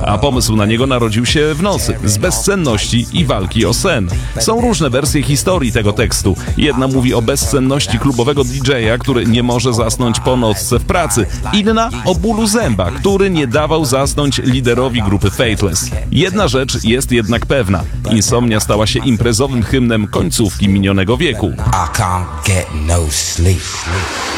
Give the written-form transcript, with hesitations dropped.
a pomysł na niego narodził się w nocy, z bezsenności i walki o sen. Są różne wersje historii tego tekstu. Jedna mówi o bezsenności klubowego DJ-a, który nie może zasnąć po nocce w pracy. Inna o bólu zęba, który nie dawał zasnąć liderowi grupy Faithless. Jedna rzecz jest jednak pewna. Insomnia stała się imprezowym hymnem końcówki minionego wieku. I can't get no sleep.